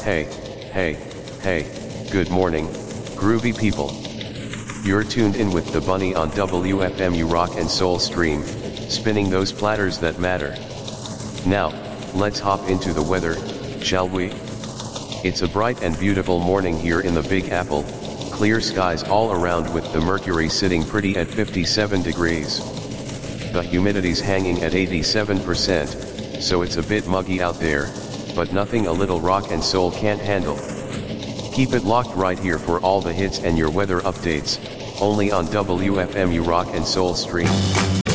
Hey, hey, hey, good morning, groovy people. You're tuned in with the Bunny on WFMU Rock and Soul Stream, spinning those platters that matter. Now, let's hop into the weather, shall we? It's a bright and beautiful morning here in the Big Apple, clear skies all around with the mercury sitting pretty at 57 degrees. The humidity's hanging at 87%, so it's a bit muggy out there, but nothing a little rock and soul can't handle. Keep it locked right here for all the hits and your weather updates, only on WFMU Rock and Soul Stream.